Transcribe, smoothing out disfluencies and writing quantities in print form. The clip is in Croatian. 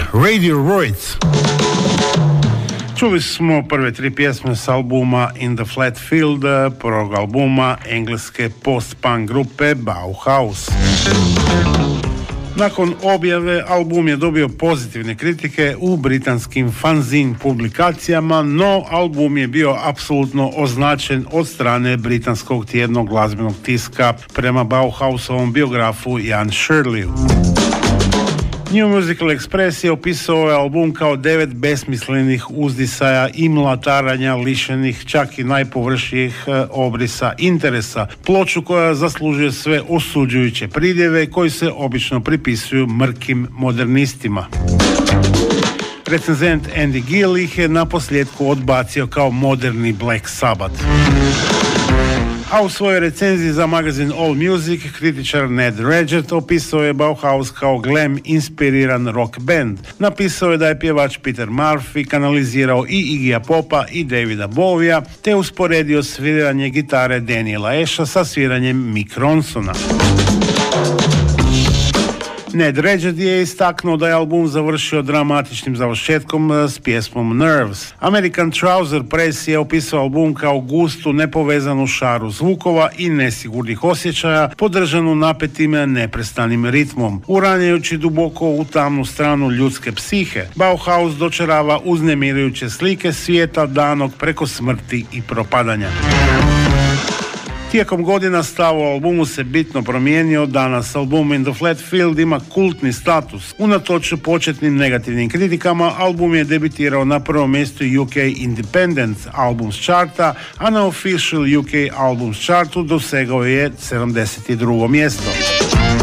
Radiohead. Čuli smo prve tri pjesme s albuma In the Flat Field, prvog albuma engleske post-punk grupe Bauhaus. Nakon objave album je dobio pozitivne kritike u britanskim fanzine publikacijama, no album je bio apsolutno označen od strane britanskog tjednog glazbenog tiska prema Bauhausovom biografu Jan Shirleyu. New Musical Express je opisao ovaj album kao 9 besmislenih uzdisaja i mlataranja lišenih čak i najpovršnijih obrisa interesa, ploču koja zaslužuje sve osuđujuće pridjeve koji se obično pripisuju mrkim modernistima. Recenzent Andy Gill ih je naposljetku odbacio kao moderni Black Sabbath. A u svojoj recenziji za magazin All Music kritičar Ned Regent opisao je Bauhaus kao glam inspiriran rock band. Napisao je da je pjevač Peter Murphy kanalizirao i Iggyja Popa i Davida Bowieja, te usporedio sviranje gitare Daniela Asha sa sviranjem Mick Ronsona. Ned Regent je istaknuo da je album završio dramatičnim završetkom s pjesmom Nerves. American Trouser Press je opisao album kao gustu, nepovezanu šaru zvukova i nesigurnih osjećaja, podržanu napetim neprestanim ritmom. Uranjajući duboko u tamnu stranu ljudske psihe, Bauhaus dočarava uznemirujuće slike svijeta danog preko smrti i propadanja. Tijekom godina stav o albumu se bitno promijenio. Danas album In the Flat Field ima kultni status. Unatoč početnim negativnim kritikama, album je debitirao na prvom mjestu UK Independent Albums Charta, a na Official UK Albums Chartu dosegao je 72. mjesto.